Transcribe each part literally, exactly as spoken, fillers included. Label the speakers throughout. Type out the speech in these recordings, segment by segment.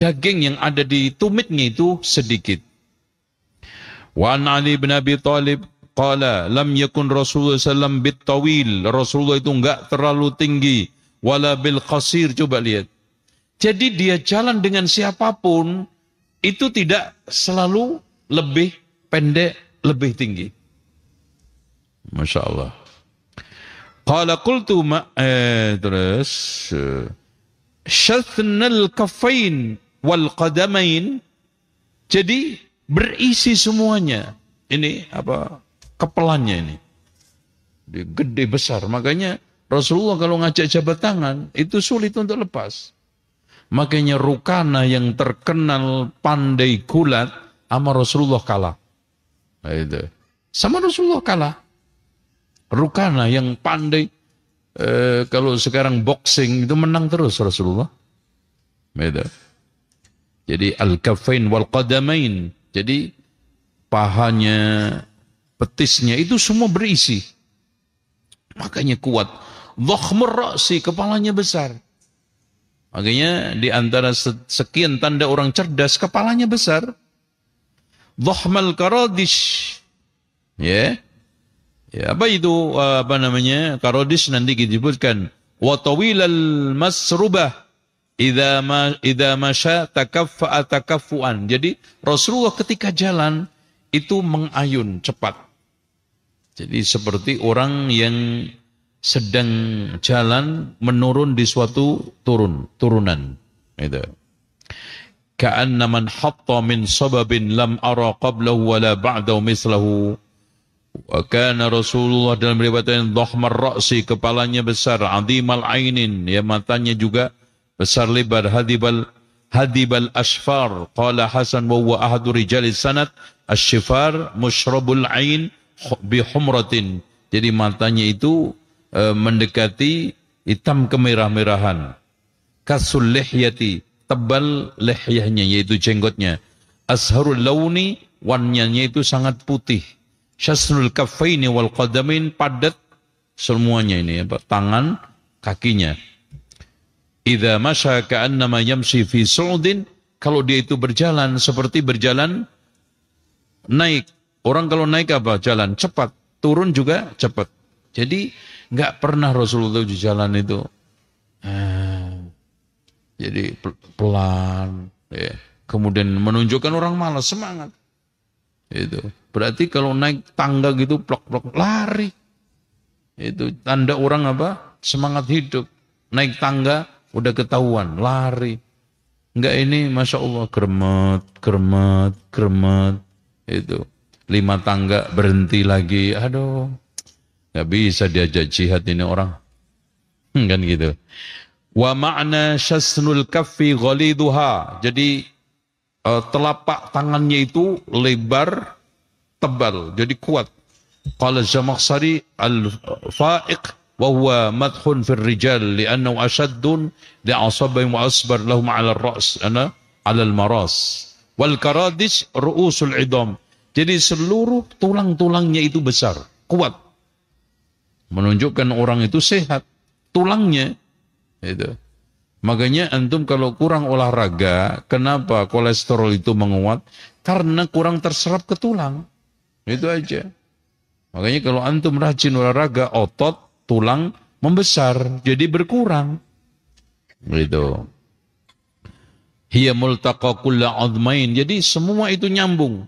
Speaker 1: daging yang ada di tumitnya itu sedikit. Wa an Ali bin Abi Thalib qala lam yakun Rasulullah sallallahu alaihi wasallam bit-tawil. Rasulullah itu enggak terlalu tinggi, wala bil qasir. Coba lihat. Jadi dia jalan dengan siapapun itu tidak selalu lebih pendek, lebih tinggi. Masya Allah. Qala qultu ma eh, terus syathnal kaffain wal qadamain. Jadi berisi semuanya. Ini apa? Kepelannya ini. Dia gede besar. Makanya Rasulullah kalau ngajak jabat tangan itu sulit untuk lepas. Makanya Rukana yang terkenal pandai gulat sama Rasulullah kalah. Nah, itu. Sama Rasulullah kalah. Rukana yang pandai, eh, kalau sekarang boxing itu menang terus Rasulullah. Beda. Jadi al-kafain wal qadamain. Jadi pahanya, petisnya itu semua berisi. Makanya kuat. Dhakhmur ra'si, kepalanya besar. Makanya di antara sekian tanda orang cerdas, kepalanya besar. Dhahmal karadish. Ya. Ya, apa itu apa namanya? Karadish nanti disebutkan wa tawilal masrubah idza ma idza masya takaffa takaffuan. Jadi Rasulullah ketika jalan itu mengayun cepat. Jadi seperti orang yang sedang jalan menurun di suatu turun, turunan. Itu. Ka'anna man hatta min sababin lam ara qablahu wala ba'dahu mislahu. Wa kana Rasulullah dalam riwayat yang dhahmar ra'si, kepalanya besar, azimal ainin, ya matanya juga besar lebar, hadibal hadibal asfar. Qala Hasan wa huwa ahadu rijalis sanad, asy-syifar musyrabul ain bi humratin. Jadi matanya itu e, mendekati hitam kemerah-merahan. Kasul lihyati, tebal lihyahnya yaitu jenggotnya. Asharul launi, warnanya itu sangat putih. Syasnul kaffaini wal qadamin, padat semuanya ini, apa, tangan, kakinya. Idza masya ka'annama yamshi fi su'udin, kalau dia itu berjalan seperti berjalan naik. Orang kalau naik apa? Jalan cepat, turun juga cepat. Jadi enggak pernah Rasulullah di jalan itu eh, jadi pelan, ya. Kemudian menunjukkan orang malas, semangat. Itu berarti kalau naik tangga gitu plok-plok lari. Itu tanda orang apa? Semangat hidup. Naik tangga udah ketahuan lari. Enggak, ini Masya Allah gremet, gremet, gremet. Itu lima tangga berhenti lagi. Aduh, enggak bisa diajak jihad ini orang. Kan gitu. Wa ma'na syasnul kaffi ghaliduha. Jadi Uh, telapak tangannya itu lebar, tebal, jadi kuat. Qala Zamakhsyari al-fa'iq wa huwa madhun fil rijal li'annahu ashaddun li'asabihim wa asbar lahum 'ala ar-ra's ana 'ala al-maras. Wal karadish ru'usul 'idham. Jadi seluruh tulang-tulangnya itu besar, kuat. Menunjukkan orang itu sehat, tulangnya itu. Makanya antum kalau kurang olahraga, kenapa kolesterol itu menguat? Karena kurang terserap ke tulang. Itu aja. Makanya kalau antum rajin olahraga, otot, tulang membesar, jadi berkurang. Gitu. Hiya multaqa kulla 'azmain. Jadi semua itu nyambung.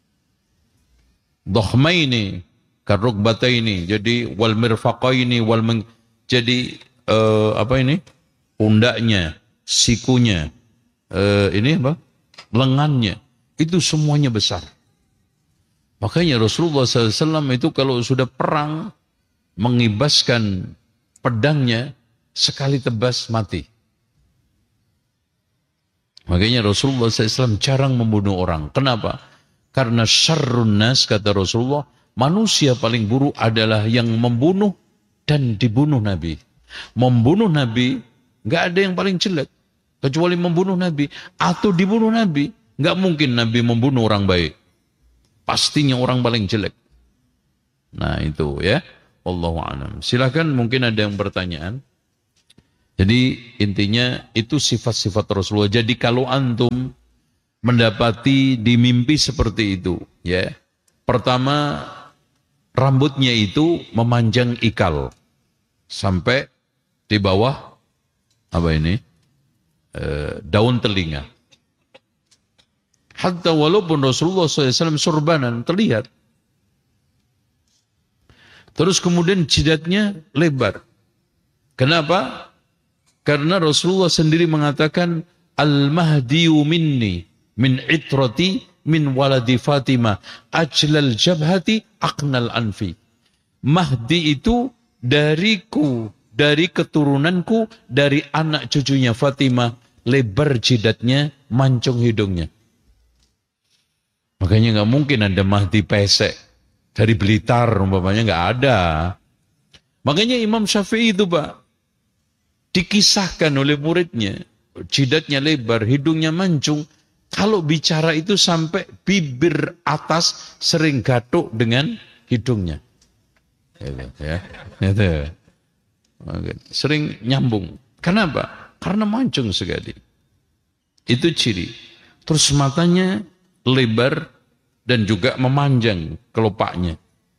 Speaker 1: Dhahmaini, karukbataini, jadi wal mirfaqaini wal meng, jadi uh, apa ini? Pundaknya, sikunya, uh, ini apa? Lengannya, itu semuanya besar. Makanya Rasulullah shallallahu alaihi wasallam itu kalau sudah perang, mengibaskan pedangnya, sekali tebas mati. Makanya Rasulullah shallallahu alaihi wasallam jarang membunuh orang. Kenapa? Karena syarrun nas, kata Rasulullah, manusia paling buruk adalah yang membunuh dan dibunuh Nabi. Membunuh Nabi, nggak ada yang paling jelek kecuali membunuh Nabi atau dibunuh Nabi. Nggak mungkin Nabi membunuh orang baik, pastinya orang paling jelek. Nah itu ya, Wallahu a'lam. Silakan, mungkin ada yang bertanyaan. Jadi intinya itu sifat-sifat Rasulullah. Jadi kalau antum mendapati di mimpi seperti itu, ya. Pertama, rambutnya itu memanjang ikal sampai di bawah apa ini? E, daun telinga. Hatta walaupun Rasulullah shallallahu alaihi wasallam surbanan terlihat. Terus kemudian jidatnya lebar. Kenapa? Karena Rasulullah sendiri mengatakan Al-Mahdiyu minni min itrati min waladi Fatimah ajlal jabhati aqnal anfi. Mahdi itu dariku, dari keturunanku, dari anak cucunya Fatimah, lebar jidatnya, mancung hidungnya. Makanya nggak mungkin ada Mahdi pesek dari Blitar, umpamanya nggak ada. Makanya Imam Syafi'i itu Pak, dikisahkan oleh muridnya, jidatnya lebar, hidungnya mancung. Kalau bicara itu sampai bibir atas sering gatuk dengan hidungnya. Ya, itu. Sering nyambung. Kenapa? Karena mancung sekali. Itu ciri. Terus matanya lebar dan juga memanjang kelopaknya.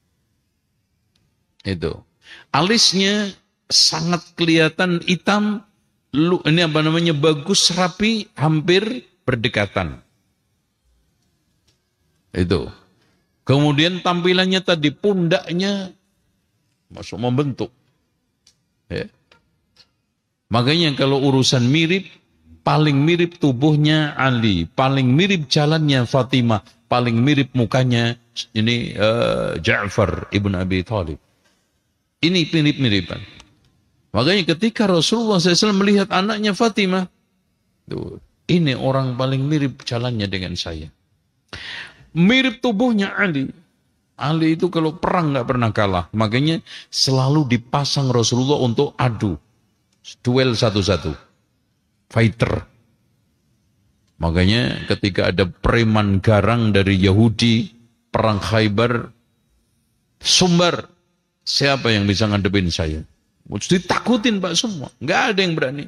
Speaker 1: Itu. Alisnya sangat kelihatan hitam, lu ini apa namanya bagus, rapi, hampir berdekatan. Itu. Kemudian tampilannya tadi pundaknya masuk membentuk. Ya. Makanya kalau urusan mirip, paling mirip tubuhnya Ali, paling mirip jalannya Fatimah, paling mirip mukanya ini uh, Ja'far ibn Abi Thalib. Ini mirip-miripan. Makanya ketika Rasulullah shallallahu alaihi wasallam melihat anaknya Fatimah, tuh, ini orang paling mirip jalannya dengan saya. Mirip tubuhnya Ali. Ali itu kalau perang nggak pernah kalah. Makanya selalu dipasang Rasulullah untuk adu. Duel satu-satu. Fighter. Makanya ketika ada preman garang dari Yahudi, perang Khaybar, sumber, siapa yang bisa ngadepin saya? Ditakutin Pak semua. Nggak ada yang berani.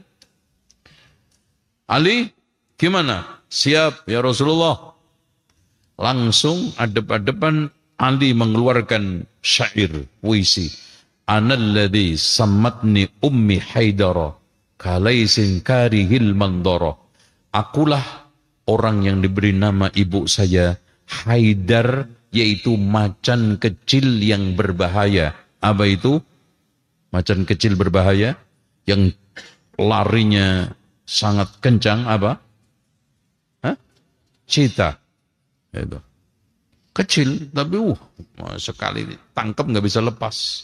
Speaker 1: Ali, gimana? Siap ya Rasulullah. Langsung adep-adepan Ali mengeluarkan syair puisi. Analladzi sammatni ummi haidara kalaisin karihil mandara. Akulah orang yang diberi nama ibu saya Haidar, yaitu macan kecil yang berbahaya. Apa itu? Macan kecil berbahaya yang larinya sangat kencang apa? Hah? Cita. Itu. Kecil tapi uh sekali tangkap nggak bisa lepas.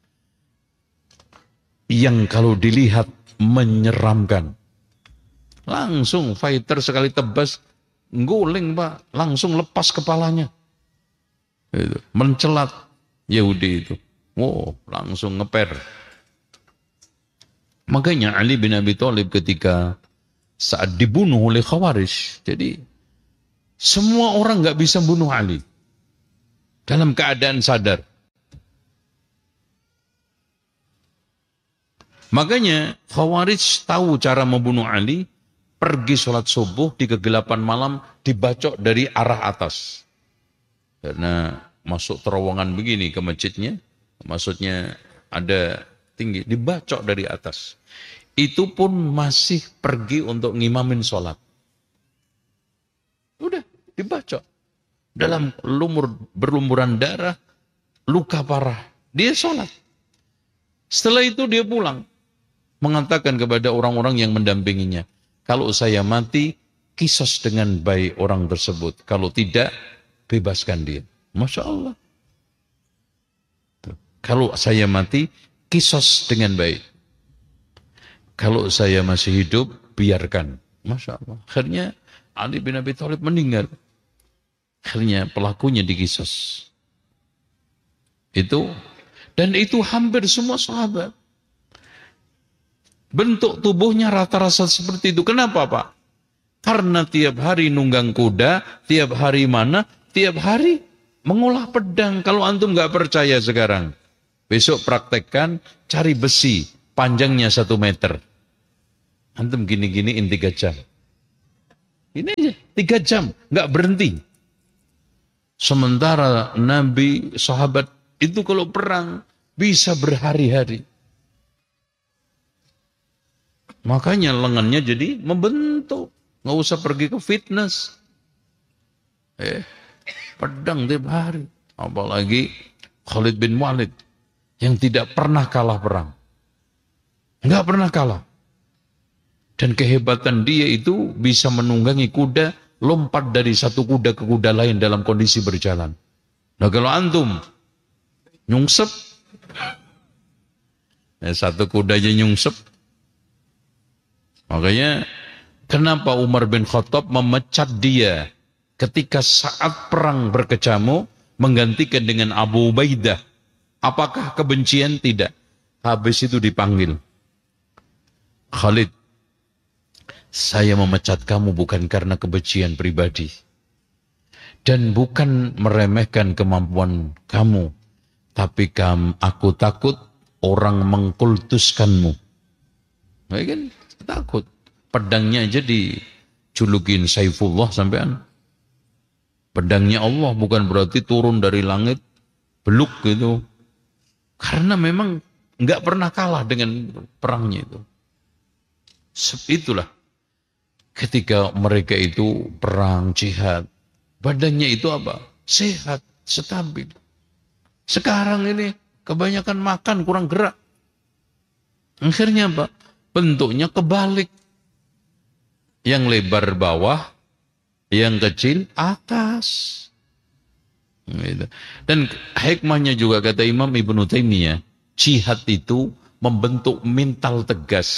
Speaker 1: Yang kalau dilihat menyeramkan. Langsung fighter sekali tebas nguling Pak, langsung lepas kepalanya. Itu. Mencelat Yahudi itu. Wow, langsung ngeper. Makanya Ali bin Abi Thalib ketika saat dibunuh oleh Khawarij, jadi semua orang nggak bisa bunuh Ali dalam keadaan sadar. Makanya Khawarij tahu cara membunuh Ali, pergi sholat subuh di kegelapan malam, dibacok dari arah atas. Karena masuk terowongan begini ke masjidnya, maksudnya ada tinggi, dibacok dari atas. Itu pun masih pergi untuk ngimamin sholat. Udah, dibacok. Dalam lumur, berlumuran darah, luka parah. Dia sholat. Setelah itu dia pulang. Mengatakan kepada orang-orang yang mendampinginya, kalau saya mati, kisos dengan baik orang tersebut. Kalau tidak, bebaskan dia. Masya Allah. Kalau saya mati, kisos dengan baik. Kalau saya masih hidup, biarkan. Masya Allah. Akhirnya Ali bin Abi Thalib meninggal. Akhirnya pelakunya dikisos. Itu. Dan itu hampir semua sahabat. Bentuk tubuhnya rata-rata seperti itu. Kenapa Pak? Karena tiap hari nunggang kuda, tiap hari mana, tiap hari mengolah pedang. Kalau antum nggak percaya sekarang, besok praktekkan, cari besi, panjangnya satu meter. Antum gini-giniin tiga jam. Ini aja, tiga jam, nggak berhenti. Sementara Nabi, sahabat itu kalau perang bisa berhari-hari. Makanya lengannya jadi membentuk. Nggak usah pergi ke fitness. Eh, pedang tiap hari. Apalagi Khalid bin Walid yang tidak pernah kalah perang. Nggak pernah kalah. Dan kehebatan dia itu bisa menunggangi kuda, lompat dari satu kuda ke kuda lain dalam kondisi berjalan. Nah kalau antum nyungsep, ya satu kuda aja nyungsep. Makanya kenapa Umar bin Khattab memecat dia ketika saat perang berkecamuk, menggantikan dengan Abu Ubaidah. Apakah kebencian? Tidak. Habis itu dipanggil. Khalid, saya memecat kamu bukan karena kebencian pribadi. Dan bukan meremehkan kemampuan kamu. Tapi kamu, aku takut orang mengkultuskanmu. Nah, kan? Takut. Pedangnya aja dijulukin Saifullah sampean. Pedangnya Allah bukan berarti turun dari langit, beluk gitu. Karena memang nggak pernah kalah dengan perangnya itu. Itulah. Ketika mereka itu perang jihad, badannya itu apa? Sehat, stabil. Sekarang ini kebanyakan makan, kurang gerak. Akhirnya apa? Bentuknya kebalik. Yang lebar bawah, yang kecil atas. Dan hikmahnya juga kata Imam Ibnu Taimiyah, jihad itu membentuk mental tegas.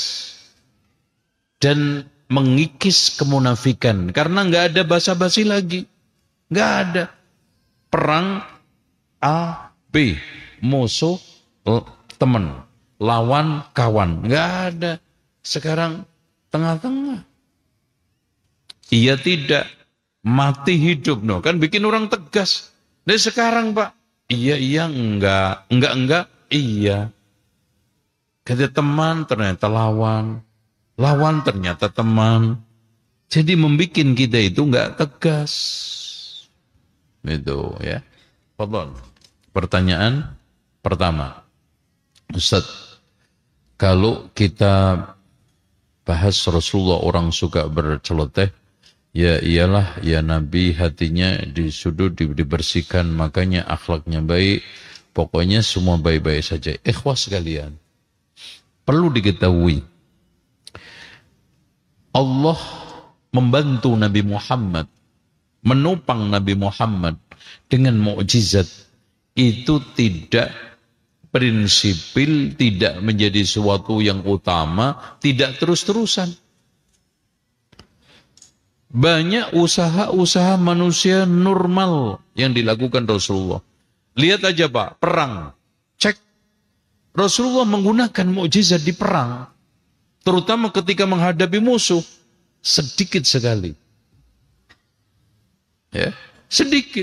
Speaker 1: Dan mengikis kemunafikan. Karena nggak ada basa-basi lagi. Nggak ada. Perang A, B. Musuh, teman. Lawan, kawan. Nggak ada. Sekarang tengah-tengah. Iya tidak. Mati hidup. No. Kan bikin orang tegas. Dan sekarang Pak. Iya, iya, enggak. Enggak, enggak. Iya. Kata teman ternyata lawan. Lawan ternyata teman. Jadi membuat kita itu enggak tegas. Itu ya. Fadhal. Pertanyaan pertama. Ustaz, kalau kita bahas Rasulullah orang suka berceloteh, ya iyalah ya Nabi hatinya disudut, dibersihkan, makanya akhlaknya baik, pokoknya semua baik-baik saja. Ikhwas sekalian, perlu diketahui, Allah membantu Nabi Muhammad, menopang Nabi Muhammad dengan mukjizat itu tidak prinsipil, tidak menjadi sesuatu yang utama, tidak terus-terusan. Banyak usaha-usaha manusia normal yang dilakukan Rasulullah. Lihat aja Pak, perang. Cek. Rasulullah menggunakan mukjizat di perang. Terutama ketika menghadapi musuh. Sedikit sekali. Ya, sedikit.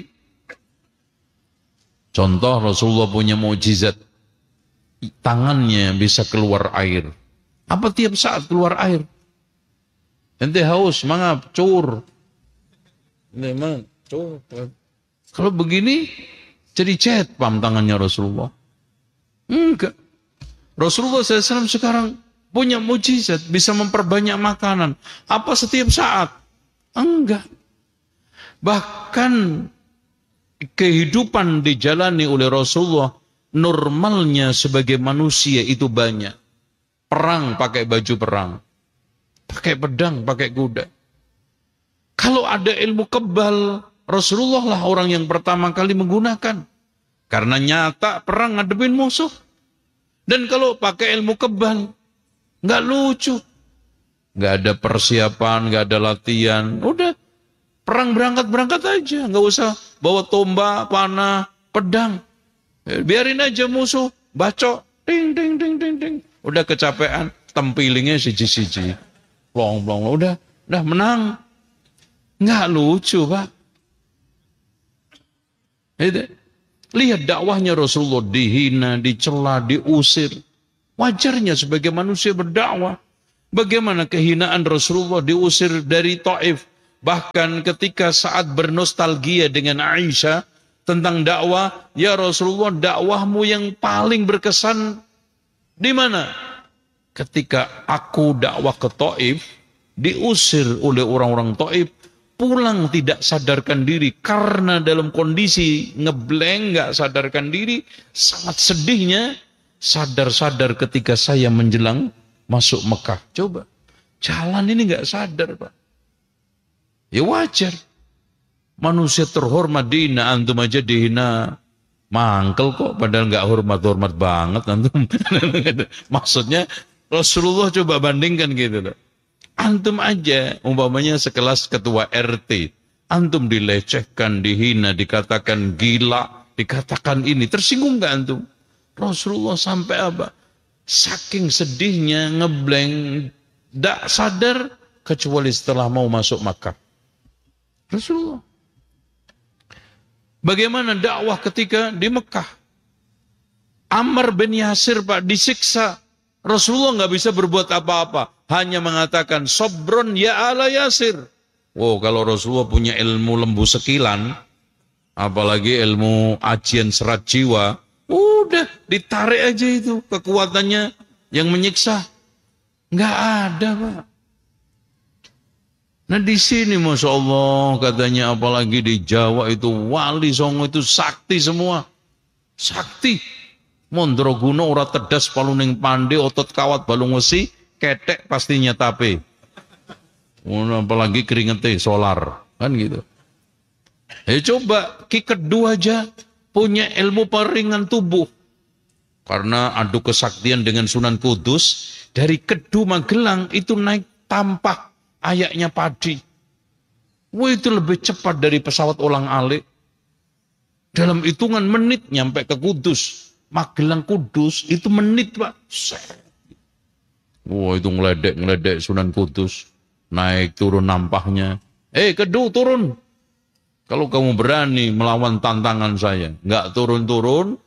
Speaker 1: Contoh Rasulullah punya mukjizat. Tangannya bisa keluar air. Apa tiap saat keluar air? Ente haus, mangap, cur. Memang, cur. Kalau begini, jadi cet pam tangannya Rasulullah. Enggak. Rasulullah shallallahu alaihi wasallam sekarang punya mukjizat, bisa memperbanyak makanan. Apa setiap saat? Enggak. Bahkan kehidupan dijalani oleh Rasulullah, normalnya sebagai manusia itu banyak. Perang pakai baju perang. Pakai pedang, pakai kuda. Kalau ada ilmu kebal, Rasulullah lah orang yang pertama kali menggunakan. Karena nyata perang ngadepin musuh. Dan kalau pakai ilmu kebal, nggak lucu. Nggak ada persiapan, nggak ada latihan. Udah, perang berangkat-berangkat aja. Nggak usah bawa tombak, panah, pedang. Biarin aja musuh, bacok. Ding, ding, ding, ding, ding. Udah kecapean, tempilingnya siji-siji. Plong-plong, udah, udah menang. Nggak lucu, Pak. Lihat dakwahnya Rasulullah dihina, dicela, diusir. Wajarnya sebagai manusia berdakwah. Bagaimana kehinaan Rasulullah diusir dari Taif. Bahkan ketika saat bernostalgia dengan Aisyah tentang dakwah, ya Rasulullah, dakwahmu yang paling berkesan di mana? Ketika aku dakwah ke Taif, diusir oleh orang-orang Taif, pulang tidak sadarkan diri karena dalam kondisi ngeblank, nggak sadarkan diri, sangat sedihnya. Sadar-sadar ketika saya menjelang masuk Mekah. Coba, jalan ini nggak sadar, Pak. Ya wajar. Manusia terhormat dihina, antum aja dihina. Mangkel kok, padahal nggak hormat-hormat banget antum. Maksudnya Rasulullah coba bandingkan gitu loh. Antum aja, umpamanya sekelas ketua R T. Antum dilecehkan, dihina, dikatakan gila, dikatakan ini. Tersinggung nggak antum? Rasulullah sampai apa? Saking sedihnya, ngeblank, tidak sadar, kecuali setelah mau masuk Makkah. Rasulullah. Bagaimana dakwah ketika di Mekah? Ammar bin Yasir, Pak, disiksa. Rasulullah nggak bisa berbuat apa-apa. Hanya mengatakan, sobron ya ala Yasir. Wow, kalau Rasulullah punya ilmu lembu sekilan, apalagi ilmu ajian serat jiwa, udah ditarik aja itu kekuatannya yang menyiksa. Nggak ada, Pak. Nah di sini Masya Allah katanya apalagi di Jawa itu wali songo itu sakti semua. Sakti. Mondroguno ora tedas paluning pande otot kawat balung wesi ketek pastinya tape. Apalagi keringetnya solar kan gitu. Ya coba Ki Kedu aja punya ilmu peringan tubuh. Karena adu kesaktian dengan Sunan Kudus dari Kedu Magelang itu naik tampah. Ayaknya padi. Wah itu lebih cepat dari pesawat ulang-alik. Dalam hitungan menit nyampe ke Kudus. Magelang Kudus itu menit, Pak. Wah itu ngeledek-ngeledek Sunan Kudus. Naik turun nampaknya. Eh Kedu turun. Kalau kamu berani melawan tantangan saya. Nggak turun-turun.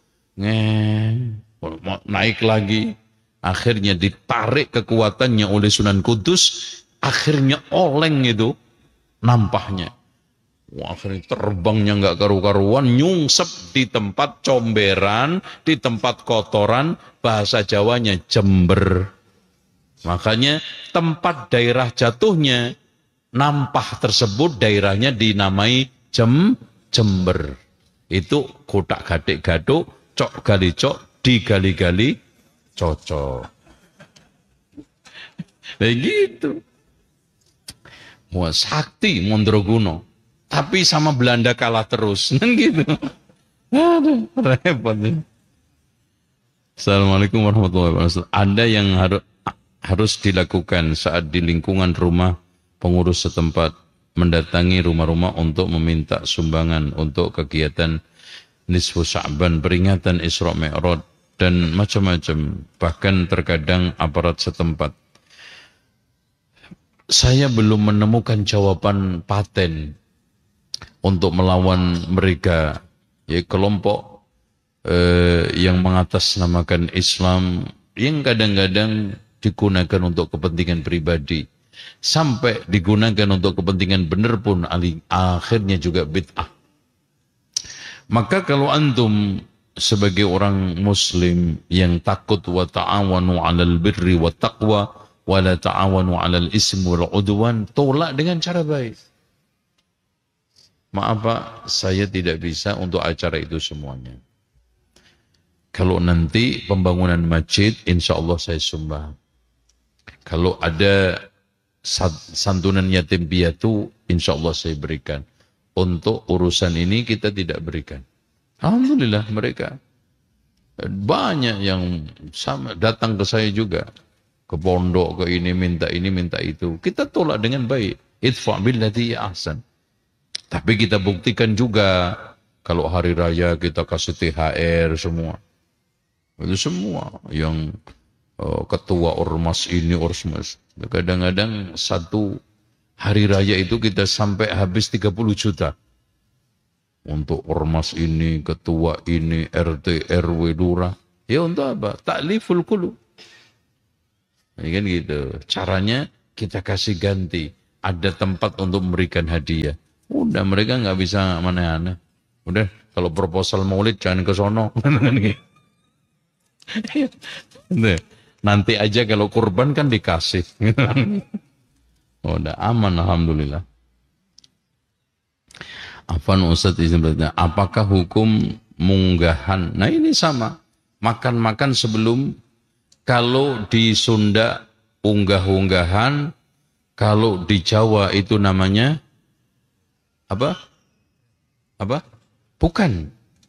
Speaker 1: Naik lagi. Akhirnya ditarik kekuatannya oleh Sunan Kudus. Akhirnya oleng itu nampaknya. Wah, akhirnya terbangnya nggak karu-karuan, nyungsep di tempat comberan, di tempat kotoran, bahasa Jawanya Jember. Makanya tempat daerah jatuhnya nampah tersebut daerahnya dinamai Jem Jember. Itu kotak gadik gaduk, cok gali cok, digali gali cocok. Begitu. Wah, sakti Mondroguno. Tapi sama Belanda kalah terus. Kan gitu. Aduh, repot. Assalamualaikum warahmatullahi wabarakatuh. Ada yang harus harus dilakukan saat di lingkungan rumah pengurus setempat mendatangi rumah-rumah untuk meminta sumbangan untuk kegiatan Nisfu Sya'ban, peringatan Isra Mi'raj dan macam-macam. Bahkan terkadang aparat setempat. Saya belum menemukan jawaban paten untuk melawan mereka, ya, kelompok eh, yang mengatasnamakan Islam yang kadang-kadang digunakan untuk kepentingan pribadi, sampai digunakan untuk kepentingan benar pun akhirnya juga bid'ah. Maka kalau antum sebagai orang muslim yang takut wa ta'awanu 'alal birri wat taqwa wala ta'awanu 'alal ismi wal 'udwan, tolak dengan cara baik. Maaf Pak, saya tidak bisa untuk acara itu semuanya. Kalau nanti pembangunan masjid, insya Allah saya sumbang. Kalau ada santunan yatim piatu, insya Allah saya berikan. Untuk urusan ini kita tidak berikan. Alhamdulillah mereka banyak yang sama datang ke saya juga. Ke pondok, ke ini, minta ini, minta itu. Kita tolak dengan baik. Idfa' billati ahsan. Tapi kita buktikan juga, kalau hari raya kita kasih T H R semua. Itu semua. Yang uh, ketua ormas ini, ormas. Kadang-kadang satu hari raya itu kita sampai habis tiga puluh juta. Untuk ormas ini, ketua ini, R T, R W, lurah. Ya untuk apa? Ta'liful qulub. Ya kan gitu. Caranya kita kasih ganti. Ada tempat untuk memberikan hadiah. Udah mereka nggak bisa aneh-aneh. Udah kalau proposal maulid jangan ke sono. Nanti aja kalau kurban kan dikasih. Udah aman alhamdulillah. Afan Ustadz izin bertanya, apakah hukum munggahan? Nah ini sama. Makan-makan sebelum, kalau di Sunda unggah-unggahan, kalau di Jawa itu namanya apa? Apa? Bukan.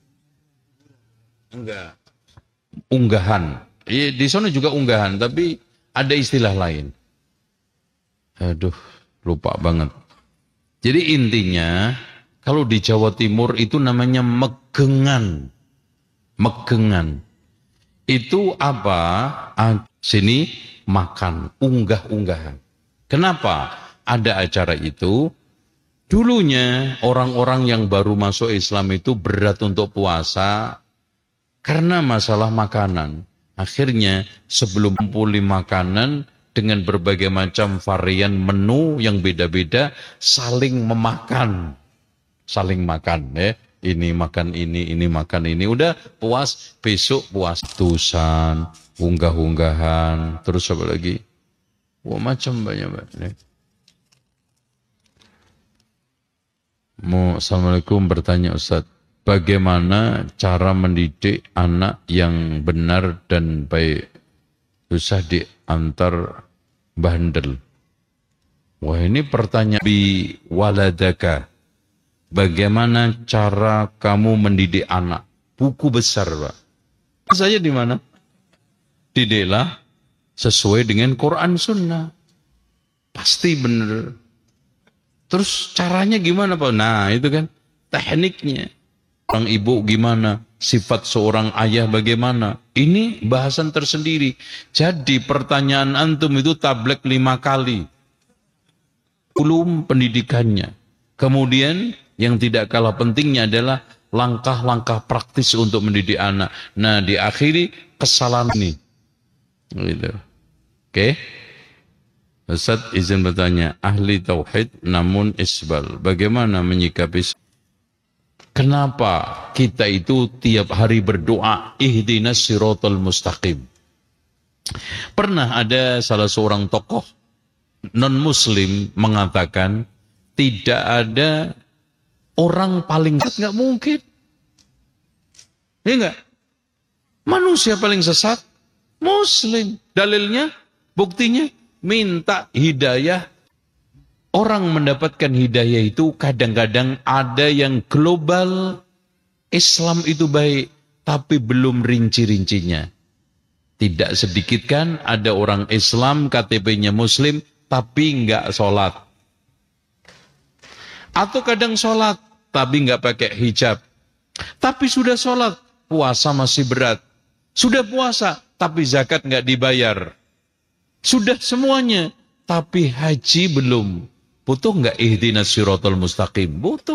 Speaker 1: Enggak. Unggahan. Di sana juga unggahan, tapi ada istilah lain. Aduh, lupa banget. Jadi intinya, kalau di Jawa Timur itu namanya megengan. Megengan. Itu apa? Ah, sini makan, unggah-unggahan. Kenapa ada acara itu? Dulunya orang-orang yang baru masuk Islam itu berat untuk puasa karena masalah makanan. Akhirnya sebelum kumpuli makanan dengan berbagai macam varian menu yang beda-beda, saling memakan. Saling makan ya. Ini makan ini, ini makan ini. Udah puas, besok puas. Tusan, unggah-unggahan, terus apa lagi? Wah macam banyak-banyak. Mau Assalamualaikum bertanya Ustaz, bagaimana cara mendidik anak yang benar dan baik? Susah diantar bandel. Wah ini pertanyaan bi waladaka. Bagaimana cara kamu mendidik anak? Buku besar, Pak. Saya di mana? Didiklah sesuai dengan Quran Sunnah. Pasti benar. Terus caranya gimana, Pak? Nah, itu kan tekniknya. Orang ibu gimana? Sifat seorang ayah bagaimana? Ini bahasan tersendiri. Jadi pertanyaan antum itu tablek lima kali. Ulum pendidikannya. Kemudian yang tidak kalah pentingnya adalah langkah-langkah praktis untuk mendidik anak. Nah, diakhiri kesalahan ini. Gitu. Oke. Ustaz izin bertanya, ahli tauhid namun isbal. Bagaimana menyikapi? Kenapa kita itu tiap hari berdoa ihdinas siratal mustaqim? Pernah ada salah seorang tokoh non-muslim mengatakan tidak ada orang paling sesat, nggak mungkin. Ya enggak? Manusia paling sesat Muslim. Dalilnya, buktinya minta hidayah. Orang mendapatkan hidayah itu kadang-kadang ada yang global Islam itu baik, tapi belum rinci-rincinya. Tidak sedikit kan ada orang Islam K T P-nya Muslim tapi enggak sholat. Atau kadang sholat tapi enggak pakai hijab. Tapi sudah sholat, puasa masih berat. Sudah puasa, tapi zakat enggak dibayar. Sudah semuanya, tapi haji belum. Butuh enggak ihdinas siratal mustaqim? Butuh.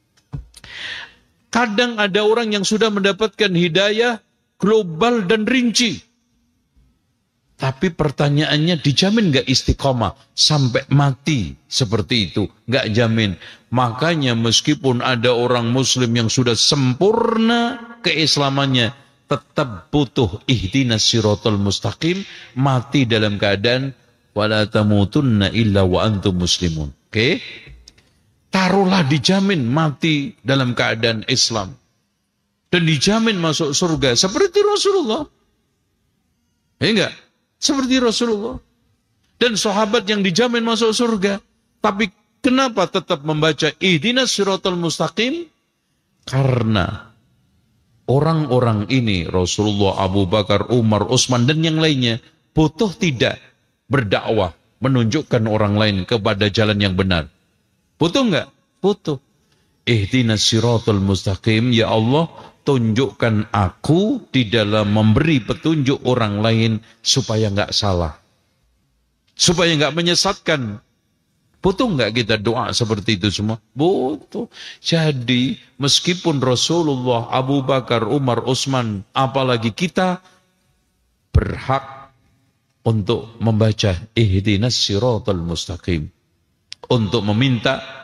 Speaker 1: Kadang ada orang yang sudah mendapatkan hidayah global dan rinci. Tapi pertanyaannya, dijamin enggak istiqomah sampai mati seperti itu? Enggak jamin. Makanya meskipun ada orang muslim yang sudah sempurna keislamannya, tetap butuh ihdinas siratal mustaqim, mati dalam keadaan wala tamutunna illa wa antum muslimun. Oke? Okay? Taruhlah dijamin mati dalam keadaan Islam dan dijamin masuk surga seperti Rasulullah. Ya enggak? Seperti Rasulullah. Dan sahabat yang dijamin masuk surga. Tapi kenapa tetap membaca ihdinas siratal mustaqim? Karena orang-orang ini, Rasulullah, Abu Bakar, Umar, Utsman, dan yang lainnya, butuh tidak berdakwah, menunjukkan orang lain kepada jalan yang benar. Butuh enggak? Butuh. Ihdinas siratal mustaqim, ya Allah, tunjukkan aku di dalam memberi petunjuk orang lain supaya enggak salah. Supaya enggak menyesatkan. Butuh enggak kita doa seperti itu semua? Butuh. Jadi meskipun Rasulullah, Abu Bakar, Umar, Utsman, apalagi kita berhak untuk membaca ihdinas siratal mustaqim, untuk meminta